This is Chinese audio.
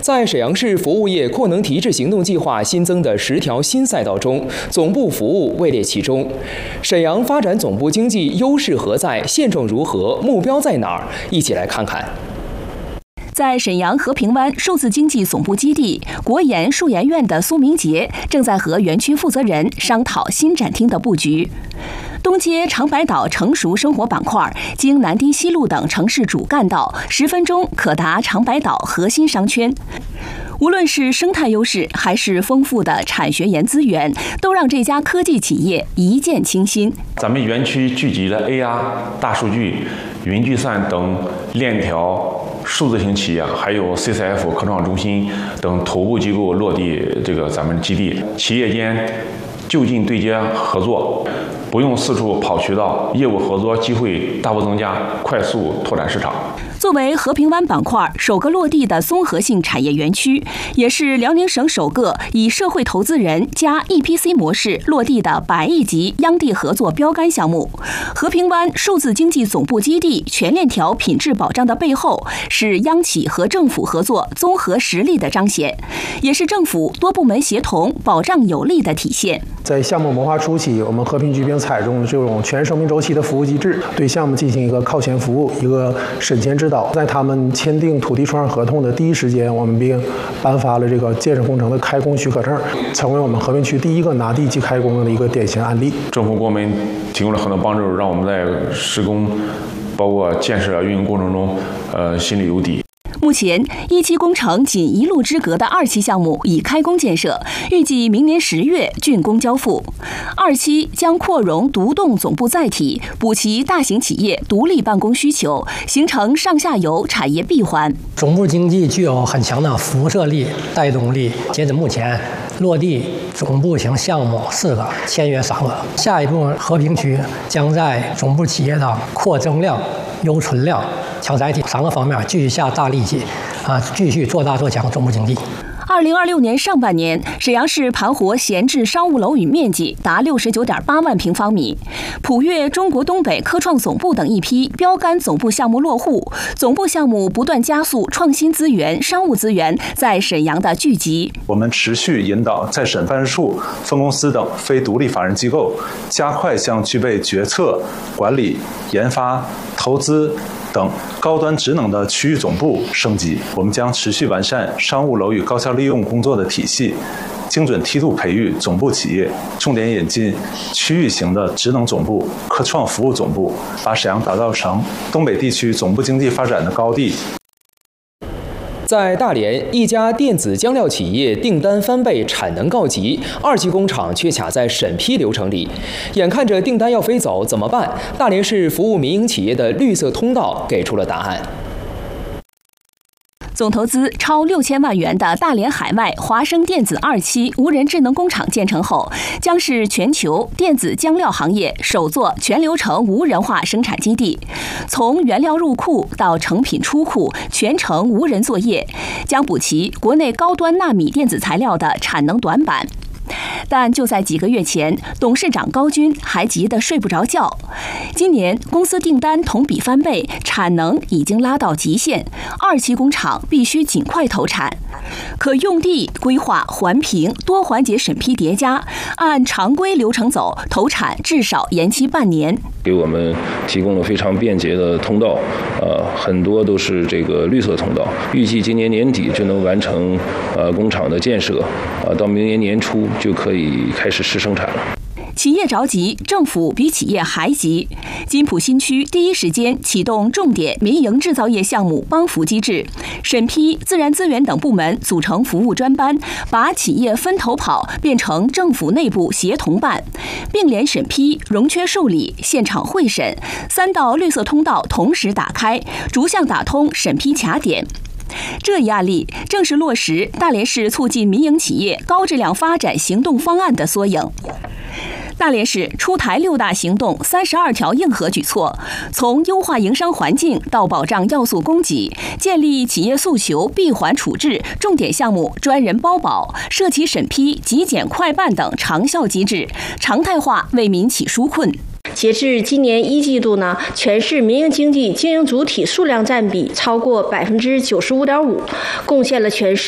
在沈阳市服务业扩能提质行动计划新增的10条新赛道中，总部服务位列其中。沈阳发展总部经济优势何在？现状如何？目标在哪儿？一起来看看。 在沈阳和平湾数字经济总部基地，国研数研院的苏明杰正在和园区负责人商讨新展厅的布局。东接长白岛成熟生活板块，经南堤西路等城市主干道，10分钟可达长白岛核心商圈。无论是生态优势，还是丰富的产学研资源，都让这家科技企业一见倾心。 咱们园区聚集了 AR、大数据、云计算等链条数字型企业，还有 CCF 科创中心等头部机构落地咱们基地，企业间就近对接合作，不用四处跑渠道，业务合作机会大幅增加，快速拓展市场。 作为和平湾板块首个落地的综合性产业园区，也是辽宁省首个以社会投资人加 EPC 模式落地的100亿级央地合作标杆项目。和平湾数字经济总部基地全链条品质保障的背后，是央企和政府合作综合实力的彰显，也是政府多部门协同保障有力的体现。 在项目谋划初期，我们和平局并采用这种全生命周期的服务机制，对项目进行一个靠前服务，一个审前指导。在他们签订土地出让合同的第一时间，我们并颁发了这个建设工程的开工许可证，成为我们和平区第一个拿地即开工的一个典型案例。 政府给我们提供了很多帮助，让我们在施工包括建设运营过程中心里有底。 目前1期工程仅1路之隔的2期项目已开工建设，预计明年10月竣工交付。2期将扩容独栋总部载体，补齐大型企业独立办公需求，形成上下游产业闭环。 总部经济具有很强的辐射力、带动力。截止目前，落地总部型项目4个，签约3个。下一步，和平区将在总部企业的扩增量、优存量、强载体3个方面继续下大力气，继续做大做强总部经济。 2026年上半年，沈阳市盘活闲置商务楼宇面积达69.8万平方米。普悦中国东北科创总部等一批标杆总部项目落户，总部项目不断加速创新资源、商务资源在沈阳的聚集。 我们持续引导在审办事处、分公司等非独立法人机构，加快向具备决策、管理、研发、投资等高端职能的区域总部升级。我们将持续完善商务楼宇高效利用工作的体系，精准梯度培育总部企业，重点引进区域型的职能总部、科创服务总部，把沈阳打造成东北地区总部经济发展的高地。 在大连，一家电子浆料企业订单翻倍，产能告急，2期工厂却卡在审批流程里，眼看着订单要飞走，怎么办？大连市服务民营企业的绿色通道给出了答案。 总投资超6000万元的大连海外华生电子2期无人智能工厂建成后，将是全球电子浆料行业首座全流程无人化生产基地。从原料入库到成品出库，全程无人作业，将补齐国内高端纳米电子材料的产能短板。但就在几个月前，董事长高军还急得睡不着觉。今年公司订单同比翻倍，产能已经拉到极限，2期工厂必须尽快投产。可用地规划、环评多环节审批叠加，按常规流程走，投产至少延期半年。 给我们提供了非常便捷的通道，很多都是绿色通道。预计今年年底就能完成工厂的建设，到明年年初就可以开始试生产了。 企业着急，政府比企业还急。金浦新区第一时间启动重点民营制造业项目帮扶机制，审批、自然资源等部门组成服务专班，把企业分头跑变成政府内部协同办，并联审批、融缺受理、现场会审，3道绿色通道同时打开，逐项打通审批卡点。这一案例正是落实大连市促进民营企业高质量发展行动方案的缩影。大连市出台6大行动32条硬核举措，从优化营商环境到保障要素供给，建立企业诉求闭环处置、重点项目专人包保、涉企审批、极简快办等长效机制，常态化为民企纾困。 截至今年1季度呢，全市民营经济经营主体数量占比超过95.5%，贡献了全市